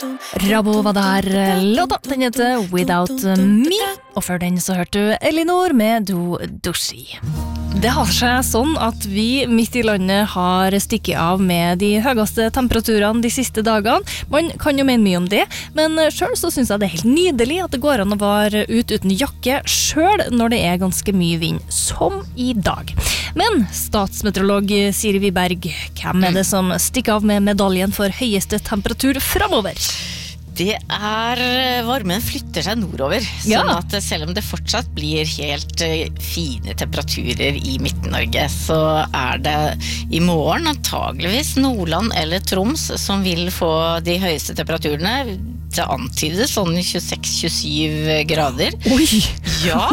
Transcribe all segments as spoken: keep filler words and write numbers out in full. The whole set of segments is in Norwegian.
Rabo var der, låta, den heter Without Me, og før den så hørte du Elinor med Do Dushi. Det har seg sånn at vi midt i landet har stikket av med de høyeste temperaturene de siste dagene. Man kan jo mene mye om det, men selv så synes jeg det er helt nydelig at det går an å være ut uten jakke selv når det er ganske mye vind, som i dag. Men statsmeteorolog Siri Wiberg, hvem er det som stikker av med medaljen for høyeste temperatur fremover? Det er, varmen flytter seg nordover, Ja. sånn at selv om det fortsatt blir helt eh, fine temperaturer i Midt-Norge, så er det i morgen antageligvis Nordland eller Troms som vil få de høyeste temperaturene. Det antydes sånn tjueseks til tjuesju grader. Oi! Ja,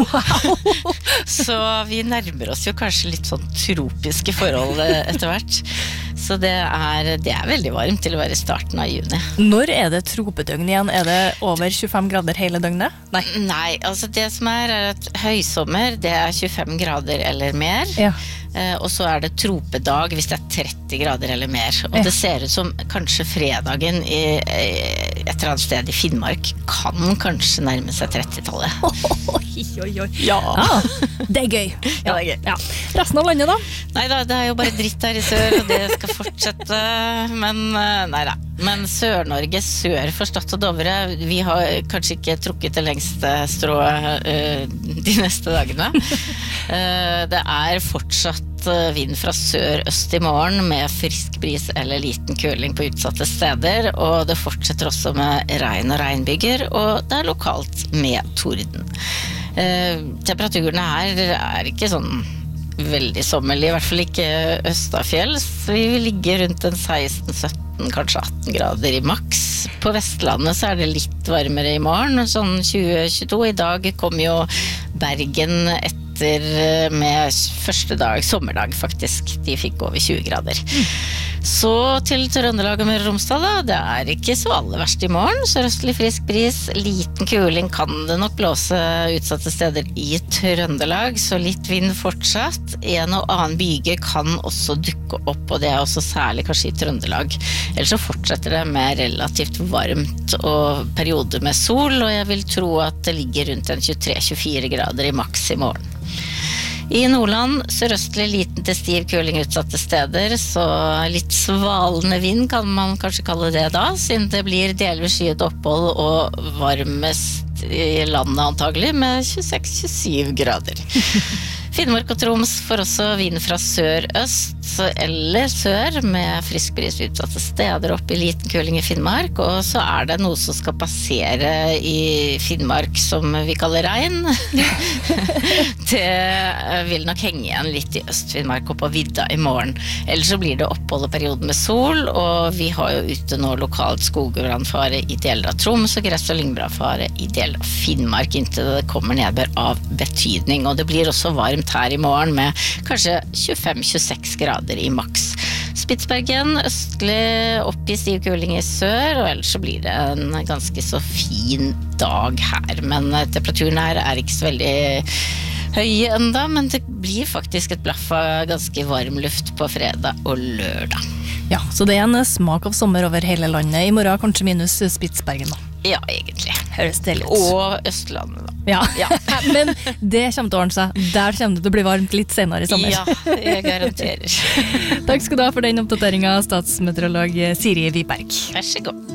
så vi nærmer oss jo kanskje litt sånn tropiske forhold eh, etter hvert. Så det er, det er veldig varmt til å være i starten av juni. Når er det tropedøgn igjen? Er det over tjuefem grader hele døgnet? Nei. Nei, altså det som er, er at høysommer, det er tjuefem grader eller mer. Ja. Eh, og så er det tropedag hvis det er tretti grader eller mer. Og Ja. det ser ut som kanskje fredagen i, i et eller annet sted i Finnmark kan kanskje nærme seg trettitallet. Oi, oi, oi. Ja. Ja, det er gøy. Ja, det er gøy. Ja. Resten av landet da? Neida, det er jo bare dritt her i sør, og det skal fortsette, men eh, neida. Men Sør-Norge, sør for Stad og Dovre, vi har kanskje ikke trukket det lengste strået eh, de neste dagene. Eh, det er fortsatt eh, vind fra sør-øst i morgen med frisk bris eller liten køling på utsatte steder, og det fortsetter også med regn og regnbyger, og det er lokalt med torden. Eh, temperaturene her er ikke sånn veldig sommerlig, i hvert fall ikke østafjells. Vi ligger rundt en seksten til sytten, kanskje atten grader i maks. På Vestlandet så er det litt varmere i morgen, sånn tjue til tjueto. I dag kom jo Bergen etter med første dag, sommerdag faktisk. De fikk over tjue grader. Så til Trøndelag og Møre og Romsdal da, det er ikke så aller verst i morgen. Sørøstlig frisk bris, liten kuling kan det nok blåse utsatte steder i Trøndelag, så litt vind fortsatt. En og annen byge kan også dukke opp, og det er også særlig kanskje i Trøndelag. Ellers så fortsetter det med relativt varmt og perioder med sol, og jeg vil tro at det ligger rundt en tjuetre til tjuefire grader i maks i morgen. I Nordland, sørøstlig liten til stiv kuling utsatte steder, så litt svalende vind kan man kanskje kalle det da, siden det blir delvis skyet opphold og varmest i landet antagelig med tjueseks til tjuesju grader. Finnmark og Troms får også vind fra sør-øst eller sør med frisk bris utsatte steder opp i liten kuling i Finnmark, og så er det noe som skal passere i Finnmark som vi kaller regn. Det vil nok henge igjen litt i Øst-Finnmark og på vidda i morgen. Ellers så blir det opphold og perioden med sol, og vi har jo ute nå lokalt skogbrannfare i deler av Troms og gress- og lyngbrannfare i deler av Finnmark inntil det kommer nedbør av betydning, og det blir også varmt her i morgen med kanskje tjuefem til tjueseks grader i maks. Spitsbergen østlig opp i stiv kuling i sør, og ellers så blir det en ganske så fin dag her, men temperaturen her er ikke så veldig høye enda, men det blir faktisk et blaff av ganske varm luft på fredag og lørdag. Ja, så det er en smak av sommer over hele landet. I morgen kanskje minus Spitsbergen da. Ja, egentlig. Høres det litt. Og Østlandet da. Ja, Ja. men det kommer til å ordne seg. Der kommer det til å bli varmt litt senere i sommer. Ja, jeg garanterer. Takk skal du ha for den oppdateringen, statsmeteorolog Siri Wiberg. Vær så god.